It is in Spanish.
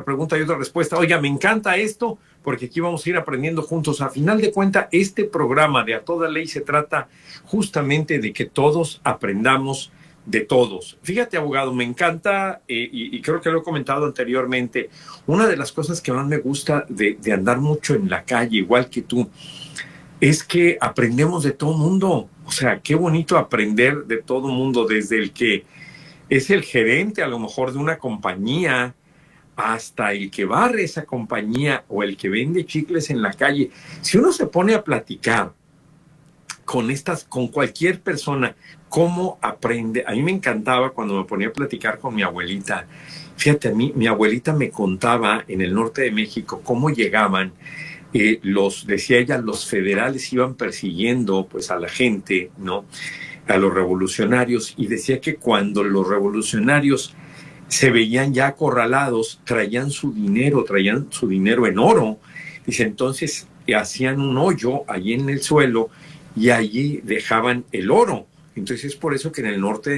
pregunta y otra respuesta. Oiga, me encanta esto porque aquí vamos a ir aprendiendo juntos. A final de cuentas, este programa de A Toda Ley se trata justamente de que todos aprendamos de todos. Fíjate, abogado, me encanta, y creo que lo he comentado anteriormente, una de las cosas que más me gusta de andar mucho en la calle, igual que tú, es que aprendemos de todo mundo. O sea, qué bonito aprender de todo mundo, desde el que es el gerente a lo mejor de una compañía hasta el que barre esa compañía o el que vende chicles en la calle. Si uno se pone a platicar con cualquier persona, cómo aprende. A mí me encantaba cuando me ponía a platicar con mi abuelita. Fíjate, a mí, mi abuelita me contaba en el norte de México cómo llegaban decía ella, los federales iban persiguiendo pues a la gente, ¿no? A los revolucionarios, y decía que cuando los revolucionarios se veían ya acorralados, traían su dinero en oro. Dice, entonces hacían un hoyo allí en el suelo y allí dejaban el oro. Entonces es por eso que en el norte